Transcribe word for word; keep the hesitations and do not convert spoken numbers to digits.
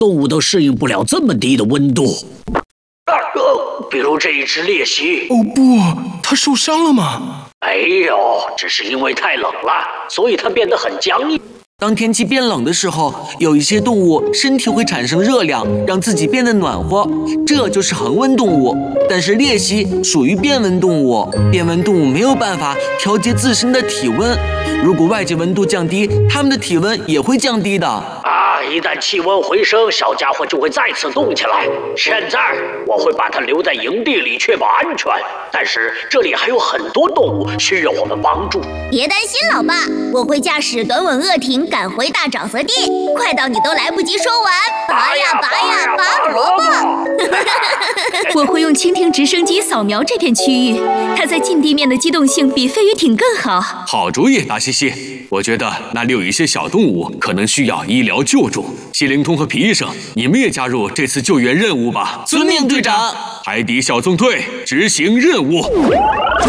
动物都适应不了这么低的温度。啊，呃，比如这一只鬣蜥。 哦不，它受伤了吗？ 没有，只是因为太冷了，所以它变得很僵硬。 当天气变冷的时候，有一些动物身体会产生热量，让自己变得暖和，这就是恒温动物。但是鬣蜥属于变温动物，变温动物没有办法调节自身的体温，如果外界温度降低，它们的体温也会降低的。 啊，一旦气温回升，小家伙就会再次动起来。现在我会把它留在营地里，确保安全。但是这里还有很多动物需要我们帮助。 别担心，老爸，我会驾驶短吻鳄艇赶回大沼泽地，快到你都来不及说完。拔呀拔呀拔萝卜！ 我会用蜻蜓直升机扫描这片区域，它在近地面的机动性比飞鱼艇更好。 好主意，达西西。我觉得那里有一些小动物可能需要医疗救助。希灵通和皮医生，你们也加入这次救援任务吧。 遵命，队长。 海底小纵队执行任务。